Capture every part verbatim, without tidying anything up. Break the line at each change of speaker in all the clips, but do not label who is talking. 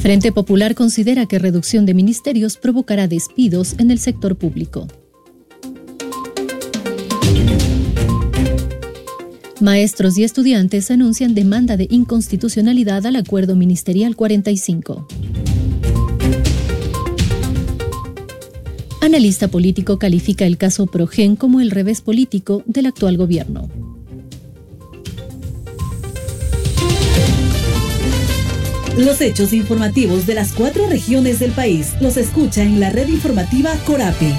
Frente Popular considera que reducción de ministerios provocará despidos en el sector público. Maestros y estudiantes anuncian demanda de inconstitucionalidad al Acuerdo Ministerial cuarenta y cinco. Analista político califica el caso Progen como el revés político del actual gobierno.
Los hechos informativos de las cuatro regiones del país los escucha en la red informativa Corape.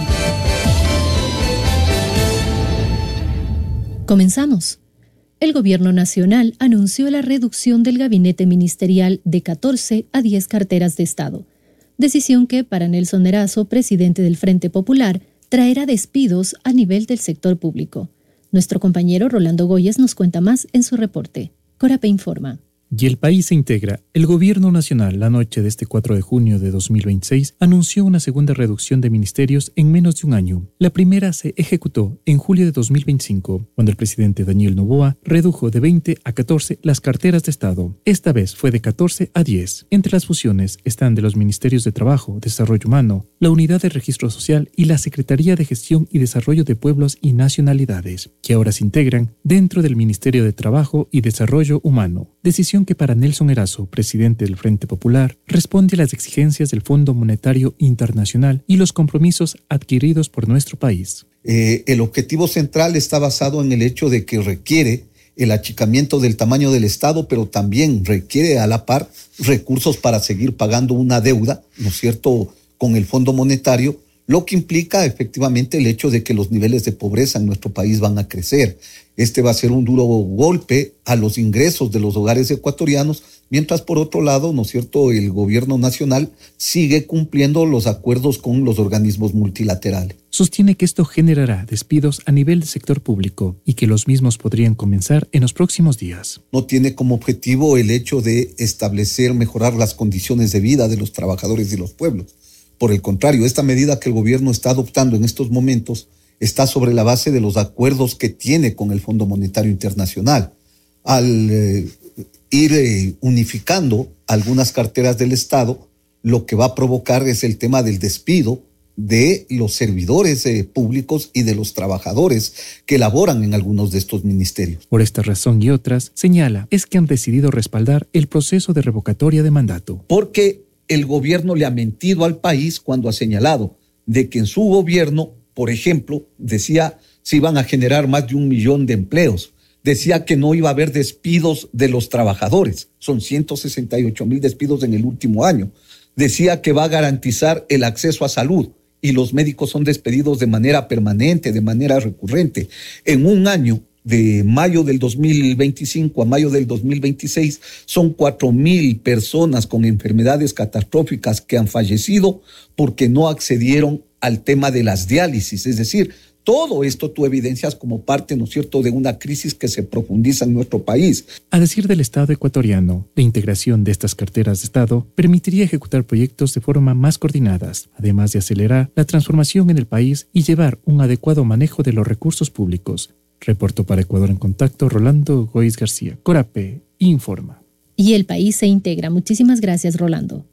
Comenzamos. El Gobierno Nacional anunció la reducción del gabinete ministerial de catorce a diez carteras de Estado, decisión que, para Nelson Erazo, presidente del Frente Popular, traerá despidos a nivel del sector público. Nuestro compañero Rolando Goyes nos cuenta más en su reporte. Corape informa.
Y el país se integra. El Gobierno Nacional, la noche de este cuatro de junio de dos mil veintiséis, anunció una segunda reducción de ministerios en menos de un año. La primera se ejecutó en julio de dos mil veinticinco, cuando el presidente Daniel Noboa redujo de veinte a catorce las carteras de Estado. Esta vez fue de catorce a diez. Entre las fusiones están de los Ministerios de Trabajo, Desarrollo Humano, la Unidad de Registro Social y la Secretaría de Gestión y Desarrollo de Pueblos y Nacionalidades, que ahora se integran dentro del Ministerio de Trabajo y Desarrollo Humano. Decisión que para Nelson Erazo, presidente del Frente Popular, responde a las exigencias del Fondo Monetario Internacional y los compromisos adquiridos por nuestro país.
Eh, el objetivo central está basado en el hecho de que requiere el achicamiento del tamaño del Estado, pero también requiere a la par recursos para seguir pagando una deuda, ¿no es cierto?, con el Fondo Monetario, lo que implica efectivamente el hecho de que los niveles de pobreza en nuestro país van a crecer. Este va a ser un duro golpe a los ingresos de los hogares ecuatorianos, mientras por otro lado, ¿no es cierto?, el gobierno nacional sigue cumpliendo los acuerdos con los organismos multilaterales.
Sostiene que esto generará despidos a nivel del sector público y que los mismos podrían comenzar en los próximos días.
No tiene como objetivo el hecho de establecer, mejorar las condiciones de vida de los trabajadores y los pueblos. Por el contrario, esta medida que el gobierno está adoptando en estos momentos está sobre la base de los acuerdos que tiene con el Fondo Monetario Internacional. Al eh, ir eh, unificando algunas carteras del Estado, lo que va a provocar es el tema del despido de los servidores eh, públicos y de los trabajadores que laboran en algunos de estos ministerios.
Por esta razón y otras, señala, es que han decidido respaldar el proceso de revocatoria de mandato.
Porque el gobierno le ha mentido al país cuando ha señalado de que en su gobierno, por ejemplo, decía se iban a generar más de un millón de empleos. Decía que no iba a haber despidos de los trabajadores. Son ciento sesenta y ocho mil despidos en el último año. Decía que va a garantizar el acceso a salud y los médicos son despedidos de manera permanente, de manera recurrente. En un año, de mayo del dos mil veinticinco a mayo del dos mil veintiséis, son cuatro mil personas con enfermedades catastróficas que han fallecido porque no accedieron al tema de las diálisis. Es decir, todo esto tú evidencias como parte, ¿no es cierto?, de una crisis que se profundiza en nuestro país.
A decir del Estado ecuatoriano, la integración de estas carteras de Estado permitiría ejecutar proyectos de forma más coordinadas, además de acelerar la transformación en el país y llevar un adecuado manejo de los recursos públicos. Reportó para Ecuador en Contacto Rolando Goyes García. Corape informa.
Y el país se integra. Muchísimas gracias, Rolando.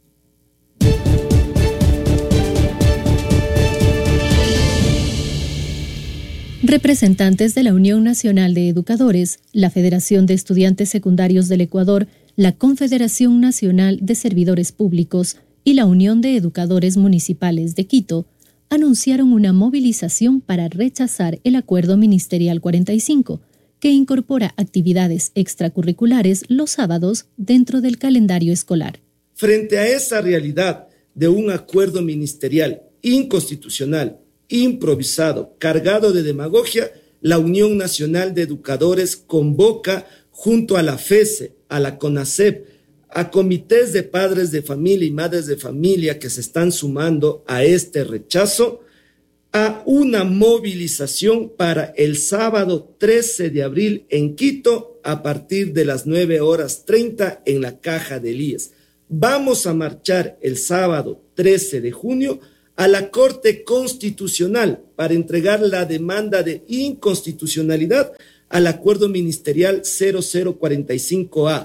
Representantes de la Unión Nacional de Educadores, la Federación de Estudiantes Secundarios del Ecuador, la Confederación Nacional de Servidores Públicos y la Unión de Educadores Municipales de Quito anunciaron una movilización para rechazar el Acuerdo Ministerial cuarenta y cinco, que incorpora actividades extracurriculares los sábados dentro del calendario escolar.
Frente a esa realidad de un acuerdo ministerial inconstitucional, improvisado, cargado de demagogia, la Unión Nacional de Educadores convoca junto a la FESE, a la CONACEP, a comités de padres de familia y madres de familia que se están sumando a este rechazo, a una movilización para el sábado trece de abril en Quito a partir de las nueve horas treinta en la Caja del I E S. Vamos a marchar el sábado trece de junio a la Corte Constitucional para entregar la demanda de inconstitucionalidad al Acuerdo Ministerial cero cero cuarenta y cinco A,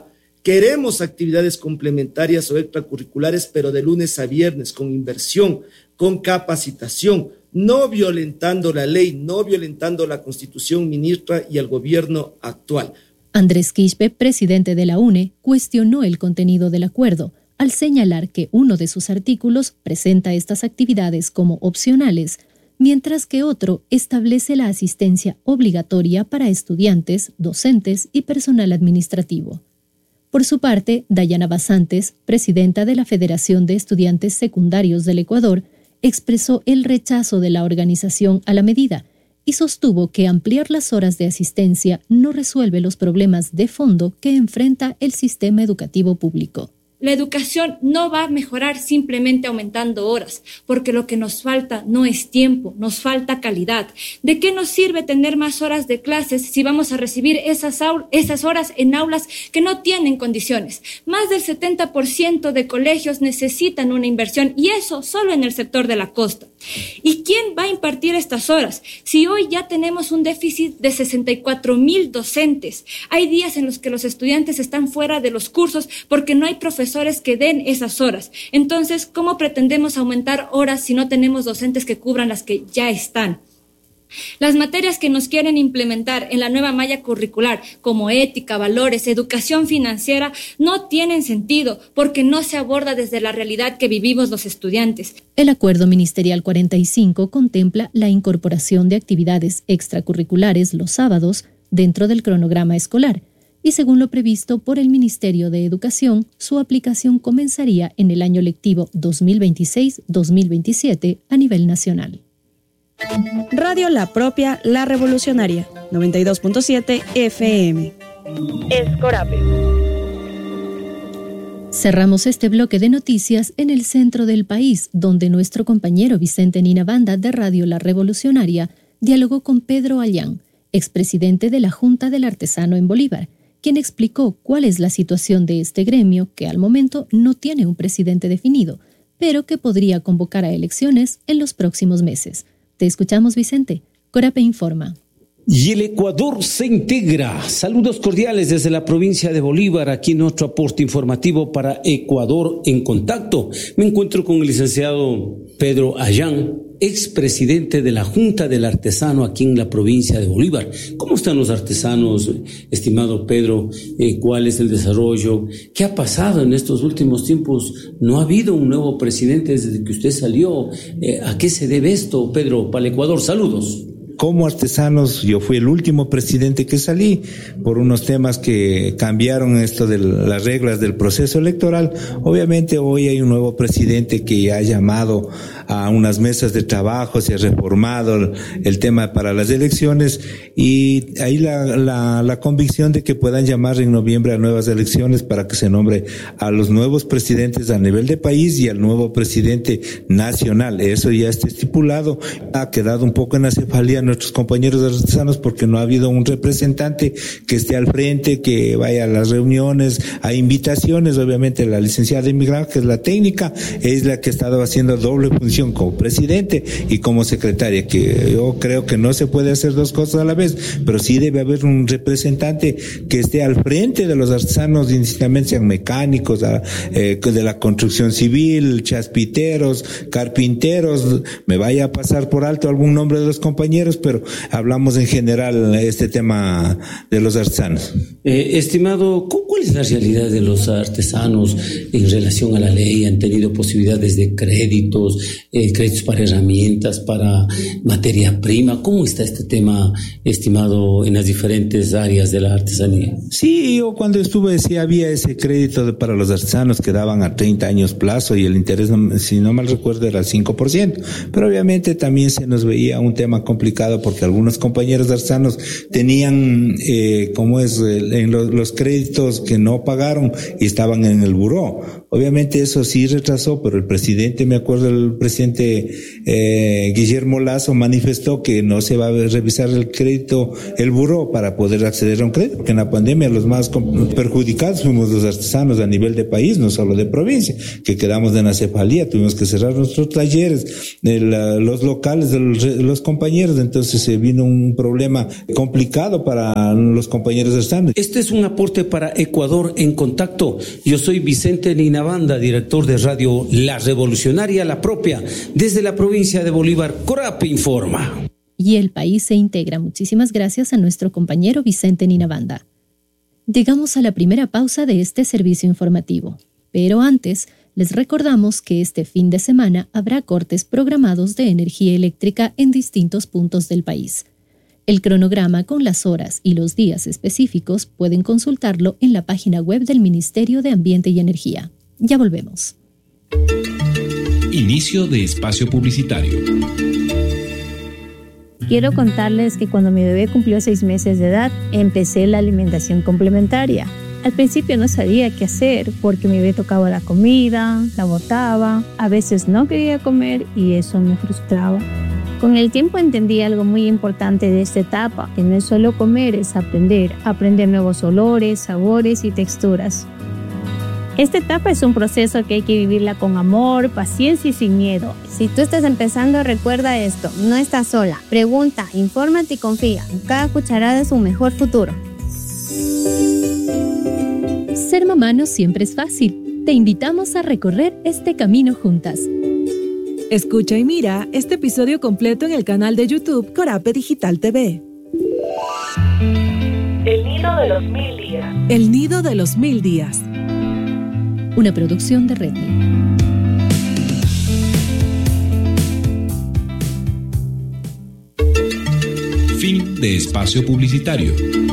Queremos actividades complementarias o extracurriculares, pero de lunes a viernes, con inversión, con capacitación, no violentando la ley, no violentando la Constitución, ministra, y el gobierno actual.
Andrés Quispe, presidente de la U N E, cuestionó el contenido del acuerdo, al señalar que uno de sus artículos presenta estas actividades como opcionales, mientras que otro establece la asistencia obligatoria para estudiantes, docentes y personal administrativo. Por su parte, Dayana Basantes, presidenta de la Federación de Estudiantes Secundarios del Ecuador, expresó el rechazo de la organización a la medida y sostuvo que ampliar las horas de asistencia no resuelve los problemas de fondo que enfrenta el sistema educativo público.
La educación no va a mejorar simplemente aumentando horas, porque lo que nos falta no es tiempo, nos falta calidad. ¿De qué nos sirve tener más horas de clases si vamos a recibir esas, esas horas en aulas que no tienen condiciones? Más del setenta por ciento de colegios necesitan una inversión, y eso solo en el sector de la costa. ¿Y quién va a impartir estas horas? Si hoy ya tenemos un déficit de sesenta y cuatro mil docentes, hay días en los que los estudiantes están fuera de los cursos porque no hay profesores que den esas horas. Entonces, ¿cómo pretendemos aumentar horas si no tenemos docentes que cubran las que ya están? Las materias que nos quieren implementar en la nueva malla curricular, como ética, valores, educación financiera, no tienen sentido porque no se aborda desde la realidad que vivimos los estudiantes.
El Acuerdo Ministerial cuarenta y cinco contempla la incorporación de actividades extracurriculares los sábados dentro del cronograma escolar, y según lo previsto por el Ministerio de Educación, su aplicación comenzaría en el año lectivo dos mil veintiséis dos mil veintisiete a nivel nacional.
Radio La Propia, La Revolucionaria, noventa y dos punto siete F M. Escorape.
Cerramos este bloque de noticias en el centro del país, donde nuestro compañero Vicente Ninabanda de Radio La Revolucionaria dialogó con Pedro Allán, expresidente de la Junta del Artesano en Bolívar, quien explicó cuál es la situación de este gremio que al momento no tiene un presidente definido, pero que podría convocar a elecciones en los próximos meses. Te escuchamos, Vicente. Corape informa.
Y el Ecuador se integra. Saludos cordiales desde la provincia de Bolívar, aquí en nuestro aporte informativo para Ecuador en Contacto. Me encuentro con el licenciado Pedro Allán, expresidente de la Junta del Artesano aquí en la provincia de Bolívar. ¿Cómo están los artesanos, estimado Pedro? Eh, ¿Cuál es el desarrollo? ¿Qué ha pasado en estos últimos tiempos? ¿No ha habido un nuevo presidente desde que usted salió? Eh, ¿A qué se debe esto, Pedro, para el Ecuador? Saludos.
Como artesanos, yo fui el último presidente que salí por unos temas que cambiaron esto de las reglas del proceso electoral. Obviamente hoy hay un nuevo presidente que ha llamado a unas mesas de trabajo, se ha reformado el, el tema para las elecciones, y ahí la, la, la convicción de que puedan llamar en noviembre a nuevas elecciones para que se nombre a los nuevos presidentes a nivel de país y al nuevo presidente nacional. Eso ya está estipulado. Ha quedado un poco en acefalía nuestros compañeros artesanos porque no ha habido un representante que esté al frente, que vaya a las reuniones, a invitaciones. Obviamente la licenciada inmigrante, que es la técnica, es la que ha estado haciendo doble función como presidente y como secretaria, que yo creo que no se puede hacer dos cosas a la vez, pero sí debe haber un representante que esté al frente de los artesanos, indistintamente sean mecánicos, eh, de la construcción civil, chaspiteros, carpinteros. Me vaya a pasar por alto algún nombre de los compañeros, pero hablamos en general este tema de los artesanos.
Eh, estimado, ¿cuál es la realidad de los artesanos en relación a la ley? ¿Han tenido posibilidades de créditos, eh, créditos para herramientas, para materia prima? ¿Cómo está este tema, estimado, en las diferentes áreas de la artesanía?
Sí, yo cuando estuve sí había ese crédito de, para los artesanos que daban a treinta años plazo, y el interés, si no mal recuerdo, era el cinco por ciento, pero obviamente también se nos veía un tema complicado porque algunos compañeros artesanos tenían, eh, como es, en los, los créditos que no pagaron y estaban en el buró. Obviamente eso sí retrasó, pero el presidente, me acuerdo, el presidente eh, Guillermo Lazo manifestó que no se va a revisar el crédito, el buró, para poder acceder a un crédito, porque en la pandemia los más perjudicados fuimos los artesanos a nivel de país, no solo de provincia, que quedamos en acefalía, tuvimos que cerrar nuestros talleres, el, los locales de los, los compañeros. Entonces, entonces se vino un problema complicado para los compañeros restantes.
Este es un aporte para Ecuador en Contacto. Yo soy Vicente Ninabanda, director de radio La Revolucionaria, la propia, desde la provincia de Bolívar. Corape informa.
Y el país se integra. Muchísimas gracias a nuestro compañero Vicente Ninabanda. Llegamos a la primera pausa de este servicio informativo. Pero antes, les recordamos que este fin de semana habrá cortes programados de energía eléctrica en distintos puntos del país. El cronograma con las horas y los días específicos pueden consultarlo en la página web del Ministerio de Ambiente y Energía. Ya volvemos.
Inicio de espacio publicitario.
Quiero contarles que cuando mi bebé cumplió seis meses de edad, empecé la alimentación complementaria. Al principio no sabía qué hacer porque mi bebé tocaba la comida, la botaba, a veces no quería comer y eso me frustraba. Con el tiempo entendí algo muy importante de esta etapa, que no es solo comer, es aprender, aprender nuevos olores, sabores y texturas. Esta etapa es un proceso que hay que vivirla con amor, paciencia y sin miedo.
Si tú estás empezando, recuerda esto, no estás sola. Pregunta, infórmate y confía. Cada cucharada es un mejor futuro.
Ser mamá no siempre es fácil. Te invitamos a recorrer este camino juntas.
Escucha y mira este episodio completo en el canal de YouTube Corape Digital T V.
El nido de los mil días.
El nido de los mil días.
Una producción de Redmi.
Fin de espacio publicitario.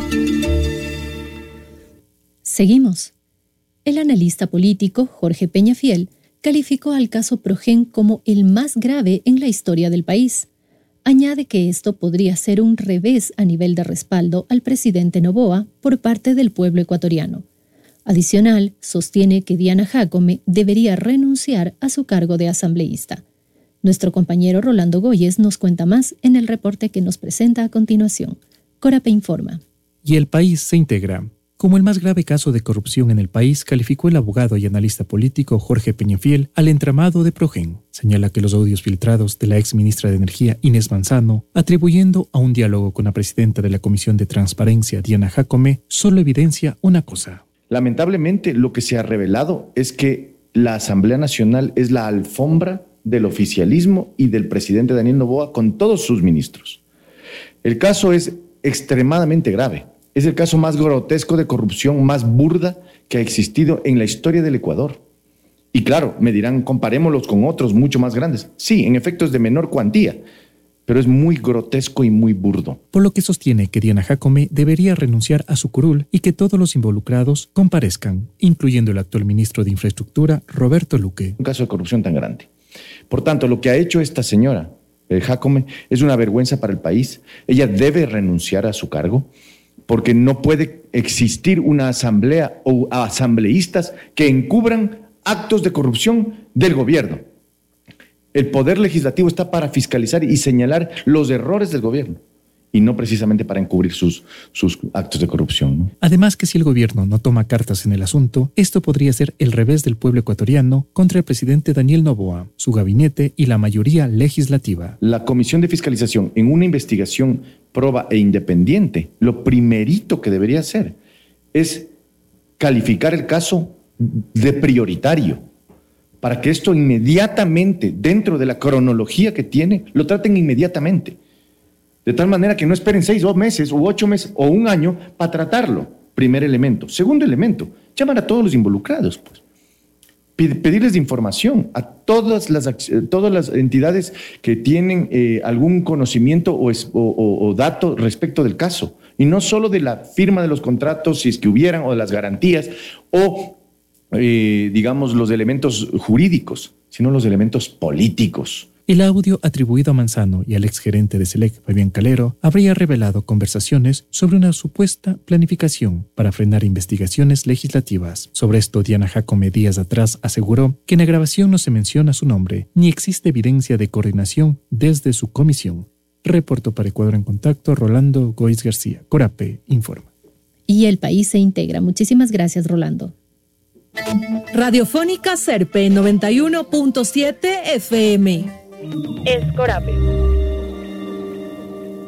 Seguimos. El analista político Jorge Peñafiel calificó al caso Progen como el más grave en la historia del país. Añade que esto podría ser un revés a nivel de respaldo al presidente Noboa por parte del pueblo ecuatoriano. Adicional, sostiene que Diana Jácome debería renunciar a su cargo de asambleísta. Nuestro compañero Rolando Goyes nos cuenta más en el reporte que nos presenta a continuación. Corape informa.
Y el país se integra. Como el más grave caso de corrupción en el país, calificó el abogado y analista político Jorge Peñafiel al entramado de Progen. Señala que los audios filtrados de la ex ministra de Energía, Inés Manzano, atribuyendo a un diálogo con la presidenta de la Comisión de Transparencia, Diana Jácome, solo evidencia una cosa.
Lamentablemente, lo que se ha revelado es que la Asamblea Nacional es la alfombra del oficialismo y del presidente Daniel Noboa con todos sus ministros. El caso es extremadamente grave. Es el caso más grotesco de corrupción, más burda que ha existido en la historia del Ecuador. Y claro, me dirán, comparémoslos con otros mucho más grandes. Sí, en efecto es de menor cuantía, pero es muy grotesco y muy burdo.
Por lo que sostiene que Diana Jácome debería renunciar a su curul y que todos los involucrados comparezcan, incluyendo el actual ministro de Infraestructura, Roberto Luque.
Un caso de corrupción tan grande. Por tanto, lo que ha hecho esta señora, eh, Jácome, es una vergüenza para el país. Ella debe renunciar a su cargo, porque no puede existir una asamblea o asambleístas que encubran actos de corrupción del gobierno. El poder legislativo está para fiscalizar y señalar los errores del gobierno y no precisamente para encubrir sus, sus actos de corrupción, ¿no?
Además que si el gobierno no toma cartas en el asunto, esto podría ser el revés del pueblo ecuatoriano contra el presidente Daniel Noboa, su gabinete y la mayoría legislativa.
La Comisión de Fiscalización, en una investigación proba e independiente, lo primerito que debería hacer es calificar el caso de prioritario, para que esto inmediatamente, dentro de la cronología que tiene, lo traten inmediatamente. De tal manera que no esperen seis o meses u ocho meses o un año para tratarlo. Primer elemento. Segundo elemento, llamar a todos los involucrados, pues. Pedirles información a todas las, todas las entidades que tienen eh, algún conocimiento o, es, o, o, o dato respecto del caso. Y no solo de la firma de los contratos, si es que hubieran, o de las garantías, o eh, digamos los elementos jurídicos, sino los elementos políticos.
El audio atribuido a Manzano y al exgerente de SELEC, Fabián Calero, habría revelado conversaciones sobre una supuesta planificación para frenar investigaciones legislativas. Sobre esto, Diana Jácome días atrás aseguró que en la grabación no se menciona su nombre, ni existe evidencia de coordinación desde su comisión. Reportó para Ecuador en Contacto, Rolando Goiz García. Corape informa.
Y el país se integra. Muchísimas gracias, Rolando.
Radiofónica Serpe noventa y uno punto siete F M.
Es Corape.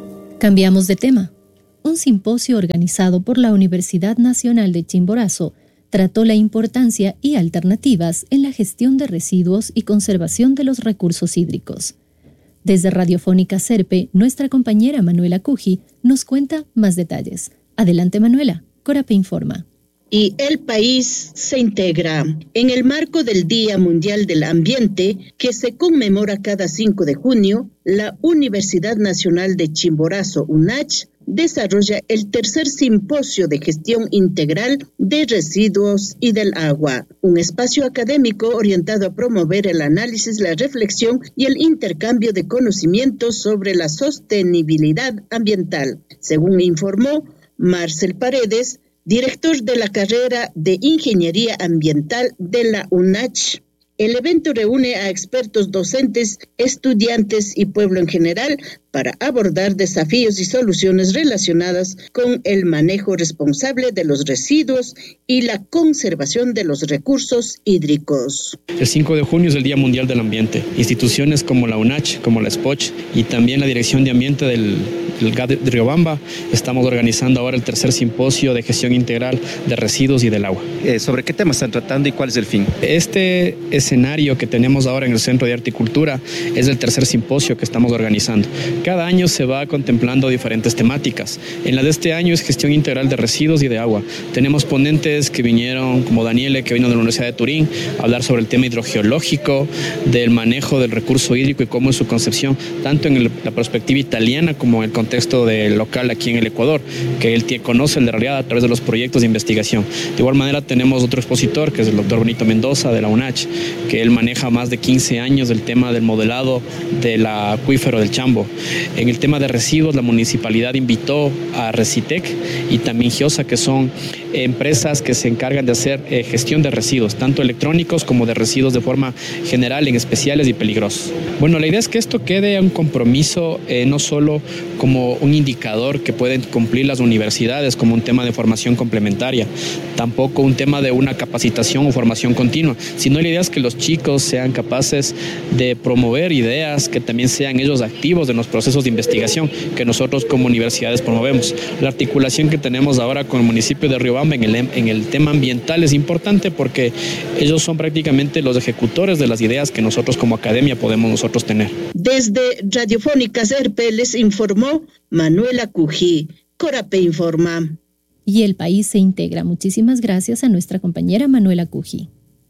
Cambiamos de tema. Un simposio organizado por la Universidad Nacional de Chimborazo trató la importancia y alternativas en la gestión de residuos y conservación de los recursos hídricos. Desde Radiofónica Serpe, nuestra compañera Manuela Cuji nos cuenta más detalles. Adelante, Manuela. Corape informa.
Y el país se integra en el marco del Día Mundial del Ambiente, que se conmemora cada cinco de junio. La Universidad Nacional de Chimborazo, UNACH, desarrolla el tercer simposio de gestión integral de residuos y del agua, un espacio académico orientado a promover el análisis, la reflexión y el intercambio de conocimientos sobre la sostenibilidad ambiental, según informó Marcel Paredes, director de la carrera de Ingeniería Ambiental de la UNACH. El evento reúne a expertos docentes, estudiantes y pueblo en general para abordar desafíos y soluciones relacionadas con el manejo responsable de los residuos y la conservación de los recursos hídricos.
El cinco de junio es el Día Mundial del Ambiente. Instituciones como la UNACH, como la SPOCH y también la Dirección de Ambiente del, del G A D de Riobamba estamos organizando ahora el tercer simposio de gestión integral de residuos y del agua.
Eh, ¿Sobre qué temas están tratando y cuál es el fin?
Este escenario que tenemos ahora en el Centro de Arte y Cultura es el tercer simposio que estamos organizando. Cada año se va contemplando diferentes temáticas. En la de este año es gestión integral de residuos y de agua. Tenemos ponentes que vinieron, como Daniele, que vino de la Universidad de Turín, a hablar sobre el tema hidrogeológico, del manejo del recurso hídrico y cómo es su concepción, tanto en el, la perspectiva italiana como en el contexto del local aquí en el Ecuador, que él tiene, conoce la realidad a través de los proyectos de investigación. De igual manera tenemos otro expositor, que es el doctor Benito Mendoza, de la UNACH, que él maneja más de quince años del tema del modelado del acuífero del Chambo. En el tema de residuos, la municipalidad invitó a Recitec y también Giosa, que son empresas que se encargan de hacer eh, gestión de residuos, tanto electrónicos como de residuos de forma general, en especiales y peligrosos. Bueno, la idea es que esto quede un compromiso eh, no solo como un indicador que pueden cumplir las universidades como un tema de formación complementaria, tampoco un tema de una capacitación o formación continua, sino la idea es que los chicos sean capaces de promover ideas que también sean ellos activos en los procesos de investigación que nosotros como universidades promovemos. La articulación que tenemos ahora con el municipio de Riobamba en el, en el tema ambiental es importante porque ellos son prácticamente los ejecutores de las ideas que nosotros como academia podemos nosotros tener.
Desde Radiofónica Serpe les informó Manuela Cují. Corape informa.
Y el país se integra. Muchísimas gracias a nuestra compañera Manuela Cují.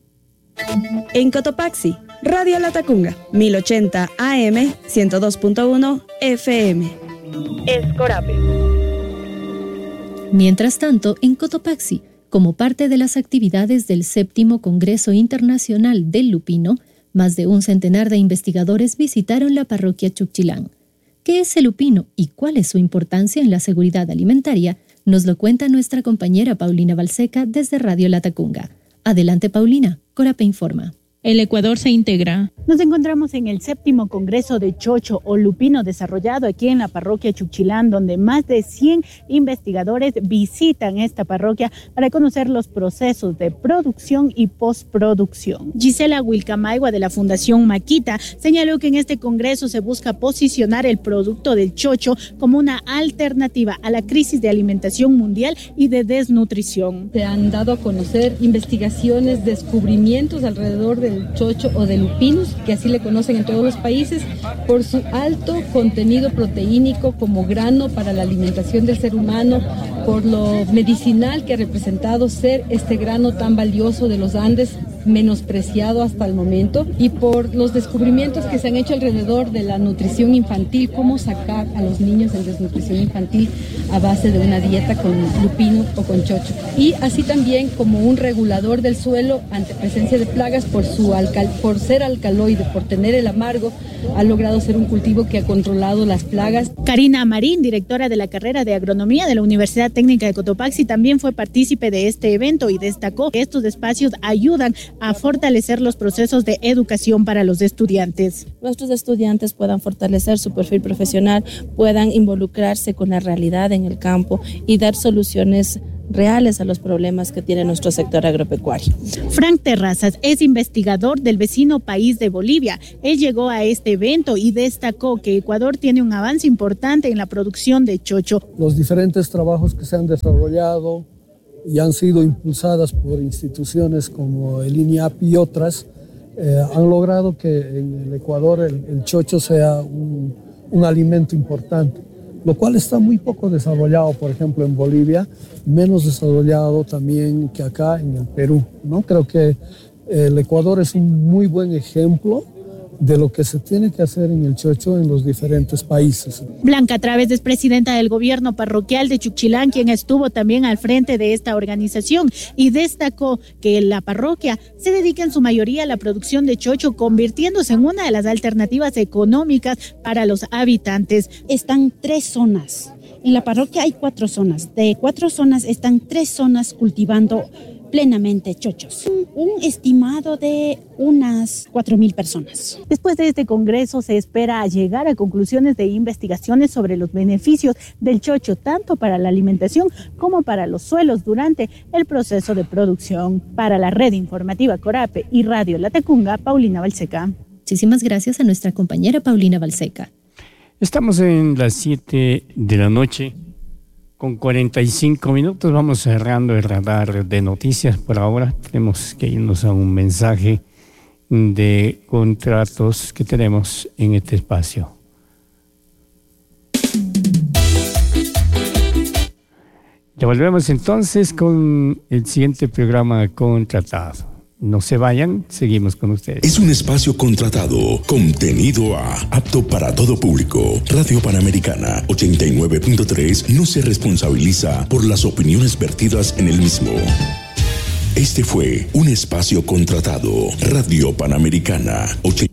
En Cotopaxi, Radio Latacunga, mil ochenta A M, ciento dos punto uno F M.
Es Corape.
Mientras tanto, en Cotopaxi, como parte de las actividades del séptimo Congreso Internacional del Lupino, más de un centenar de investigadores visitaron la parroquia Chuchilán. ¿Qué es el lupino y cuál es su importancia en la seguridad alimentaria? Nos lo cuenta nuestra compañera Paulina Balseca desde Radio Latacunga. Adelante, Paulina. Corape informa.
El Ecuador se integra. Nos encontramos en el séptimo Congreso de Chocho o Lupino desarrollado aquí en la parroquia Chuchilán, donde más de cien investigadores visitan esta parroquia para conocer los procesos de producción y postproducción. Gisela Wilcamaigua de la Fundación Maquita señaló que en este congreso se busca posicionar el producto del chocho como una alternativa a la crisis de alimentación mundial y de desnutrición.
Se han dado a conocer investigaciones, descubrimientos alrededor de del chocho o de lupinus, que así le conocen en todos los países, por su alto contenido proteínico como grano para la alimentación del ser humano, por lo medicinal que ha representado ser este grano tan valioso de los Andes, menospreciado hasta el momento, y por los descubrimientos que se han hecho alrededor de la nutrición infantil, cómo sacar a los niños de desnutrición infantil a base de una dieta con lupino o con chocho, y así también como un regulador del suelo ante presencia de plagas por su alcal por ser alcaloide, por tener el amargo, ha logrado ser un cultivo que ha controlado las plagas.
Karina Marín, directora de la carrera de agronomía de la Universidad Técnica de Cotopaxi, también fue partícipe de este evento y destacó que estos espacios ayudan a fortalecer los procesos de educación para los estudiantes.
Nuestros estudiantes puedan fortalecer su perfil profesional, puedan involucrarse con la realidad en el campo y dar soluciones reales a los problemas que tiene nuestro sector agropecuario.
Frank Terrazas es investigador del vecino país de Bolivia. Él llegó a este evento y destacó que Ecuador tiene un avance importante en la producción de chocho.
Los diferentes trabajos que se han desarrollado y han sido impulsadas por instituciones como el INIAP y otras, eh, han logrado que en el Ecuador el, el chocho sea un, un alimento importante, lo cual está muy poco desarrollado, por ejemplo, en Bolivia, menos desarrollado también que acá en el Perú, ¿no? Creo que el Ecuador es un muy buen ejemplo de lo que se tiene que hacer en el chocho en los diferentes países.
Blanca Traves es presidenta del gobierno parroquial de Chuchilán, quien estuvo también al frente de esta organización y destacó que la parroquia se dedica en su mayoría a la producción de chocho, convirtiéndose en una de las alternativas económicas para los habitantes.
Están tres zonas. En la parroquia hay cuatro zonas. De cuatro zonas están tres zonas cultivando plenamente chochos. Un estimado de unas cuatro mil personas.
Después de este congreso se espera llegar a conclusiones de investigaciones sobre los beneficios del chocho, tanto para la alimentación como para los suelos durante el proceso de producción. Para la red informativa Corape y Radio Latacunga, Paulina Balseca.
Muchísimas gracias a nuestra compañera Paulina Balseca.
Estamos en las siete de la noche. Con cuarenta y cinco minutos vamos cerrando el radar de noticias por ahora. Tenemos que irnos a un mensaje de contratos que tenemos en este espacio. Ya volvemos entonces con el siguiente programa contratado. No se vayan, seguimos con ustedes.
Es un espacio contratado, contenido A, apto para todo público. Radio Panamericana ochenta y nueve punto tres no se responsabiliza por las opiniones vertidas en el mismo. Este fue un espacio contratado. Radio Panamericana ochenta